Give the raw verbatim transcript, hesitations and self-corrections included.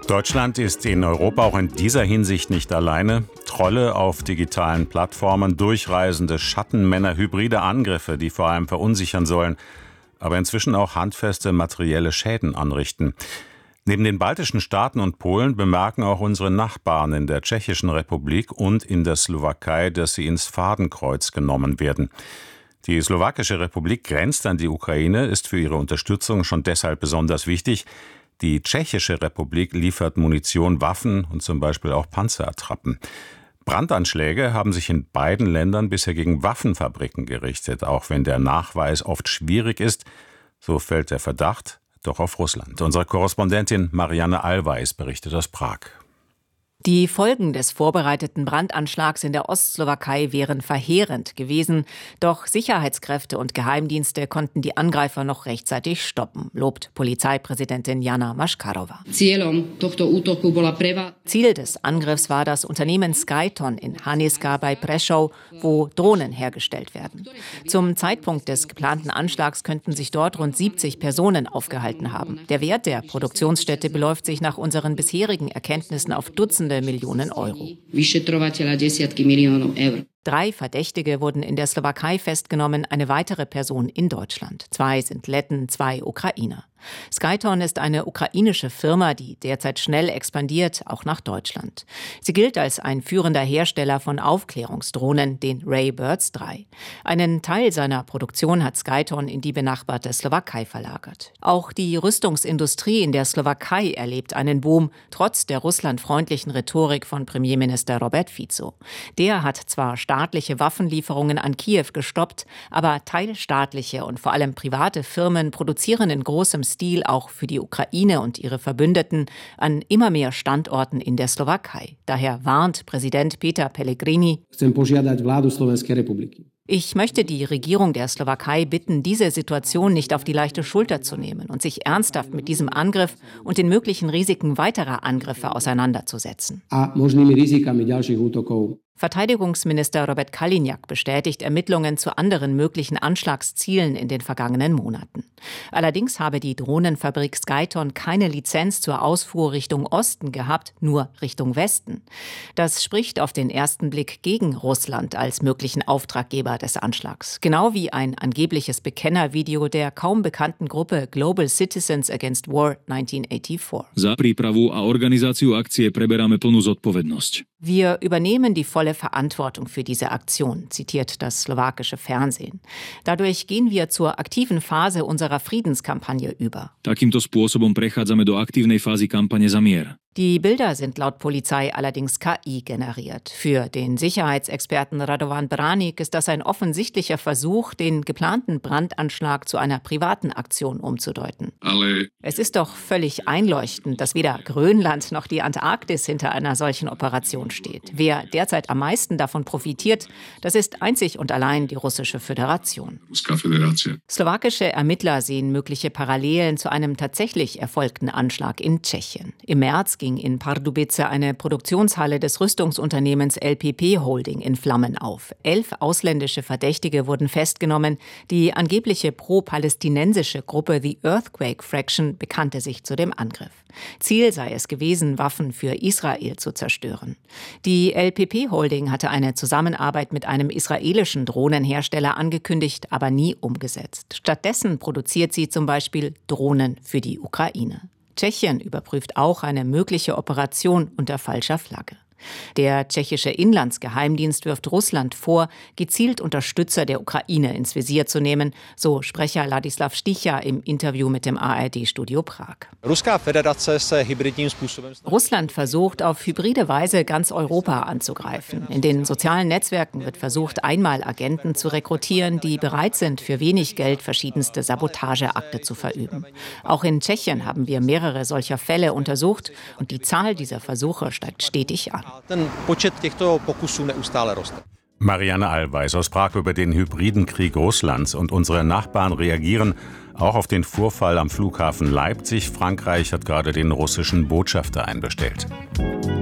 Deutschland ist in Europa auch in dieser Hinsicht nicht alleine. Trolle auf digitalen Plattformen, durchreisende Schattenmänner, hybride Angriffe, die vor allem verunsichern sollen, aber inzwischen auch handfeste materielle Schäden anrichten. Neben den baltischen Staaten und Polen bemerken auch unsere Nachbarn in der Tschechischen Republik und in der Slowakei, dass sie ins Fadenkreuz genommen werden. Die Slowakische Republik grenzt an die Ukraine, ist für ihre Unterstützung schon deshalb besonders wichtig. Die Tschechische Republik liefert Munition, Waffen und zum Beispiel auch Panzerattrappen. Brandanschläge haben sich in beiden Ländern bisher gegen Waffenfabriken gerichtet, auch wenn der Nachweis oft schwierig ist. So fällt der Verdacht doch auf Russland. Unsere Korrespondentin Marianne Allweis berichtet aus Prag. Die Folgen des vorbereiteten Brandanschlags in der Ostslowakei wären verheerend gewesen. Doch Sicherheitskräfte und Geheimdienste konnten die Angreifer noch rechtzeitig stoppen, lobt Polizeipräsidentin Jana Maškarova. Ziel des Angriffs war das Unternehmen Skyton in Haniska bei Prešov, wo Drohnen hergestellt werden. Zum Zeitpunkt des geplanten Anschlags könnten sich dort rund siebzig Personen aufgehalten haben. Der Wert der Produktionsstätte beläuft sich nach unseren bisherigen Erkenntnissen auf Dutzende Millionen Euro. Drei Verdächtige wurden in der Slowakei festgenommen, eine weitere Person in Deutschland. Zwei sind Letten, zwei Ukrainer. Skyton ist eine ukrainische Firma, die derzeit schnell expandiert, auch nach Deutschland. Sie gilt als ein führender Hersteller von Aufklärungsdrohnen, den Ray Birds drei. Einen Teil seiner Produktion hat Skyton in die benachbarte Slowakei verlagert. Auch die Rüstungsindustrie in der Slowakei erlebt einen Boom, trotz der russlandfreundlichen Rhetorik von Premierminister Robert Fico. Der hat zwar staatliche Waffenlieferungen an Kiew gestoppt, aber teilstaatliche und vor allem private Firmen produzieren in großem Stil auch für die Ukraine und ihre Verbündeten an immer mehr Standorten in der Slowakei. Daher warnt Präsident Peter Pellegrini: Ich möchte die Regierung der Slowakei bitten, diese Situation nicht auf die leichte Schulter zu nehmen und sich ernsthaft mit diesem Angriff und den möglichen Risiken weiterer Angriffe auseinanderzusetzen. Verteidigungsminister Robert Kaliňák bestätigt Ermittlungen zu anderen möglichen Anschlagszielen in den vergangenen Monaten. Allerdings habe die Drohnenfabrik Skyton keine Lizenz zur Ausfuhr Richtung Osten gehabt, nur Richtung Westen. Das spricht auf den ersten Blick gegen Russland als möglichen Auftraggeber des Anschlags. Genau wie ein angebliches Bekennervideo der kaum bekannten Gruppe Global Citizens Against War neunzehnhundertvierundachtzig. Za prípravu a organizáciu akcie preberáme plnú zodpovednosť. Wir übernehmen die volle Verantwortung für diese Aktion, zitiert das slowakische Fernsehen. Dadurch gehen wir zur aktiven Phase unserer Friedenskampagne über. Takýmto spôsobom prechádzame do aktívnej fázy kampane za mier. Die Bilder sind laut Polizei allerdings K I generiert. Für den Sicherheitsexperten Radovan Branik ist das ein offensichtlicher Versuch, den geplanten Brandanschlag zu einer privaten Aktion umzudeuten. Ale Es ist doch völlig einleuchtend, dass weder Grönland noch die Antarktis hinter einer solchen Operation steht. Wer derzeit am meisten davon profitiert, das ist einzig und allein die Russische Föderation. Slowakische Ermittler sehen mögliche Parallelen zu einem tatsächlich erfolgten Anschlag in Tschechien. Im März ging in Pardubice eine Produktionshalle des Rüstungsunternehmens L P P Holding in Flammen auf. Elf ausländische Verdächtige wurden festgenommen. Die angebliche pro-palästinensische Gruppe The Earthquake Fraction bekannte sich zu dem Angriff. Ziel sei es gewesen, Waffen für Israel zu zerstören. Die L P P Holding hatte eine Zusammenarbeit mit einem israelischen Drohnenhersteller angekündigt, aber nie umgesetzt. Stattdessen produziert sie zum Beispiel Drohnen für die Ukraine. Tschechien überprüft auch eine mögliche Operation unter falscher Flagge. Der tschechische Inlandsgeheimdienst wirft Russland vor, gezielt Unterstützer der Ukraine ins Visier zu nehmen, so Sprecher Ladislav Sticha im Interview mit dem A R D-Studio Prag. Russland versucht auf hybride Weise ganz Europa anzugreifen. In den sozialen Netzwerken wird versucht, Einmalagenten zu rekrutieren, die bereit sind, für wenig Geld verschiedenste Sabotageakte zu verüben. Auch in Tschechien haben wir mehrere solcher Fälle untersucht und die Zahl dieser Versuche steigt stetig an. Ten počet těchto pokusů neustále roste. Marianne Allweis aus Prag über den hybriden Krieg Russlands. Und unsere Nachbarn reagieren auch auf den Vorfall am Flughafen Leipzig. Frankreich hat gerade den russischen Botschafter einbestellt.